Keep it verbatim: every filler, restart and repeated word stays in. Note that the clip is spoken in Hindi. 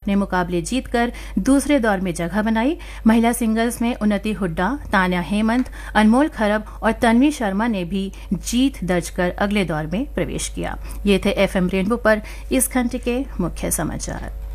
अपने मुकाबले जीतकर दूसरे दौर में जगह बनाई। महिला सिंगल्स में उन्नति हुड्डा, तान्या हेमंत, अनमोल खरब और तन्वी शर्मा ने भी जीत दर्ज कर अगले दौर में प्रवेश किया। ये थे एफएम रेनबो पर इस घंटे के मुख्य समाचार।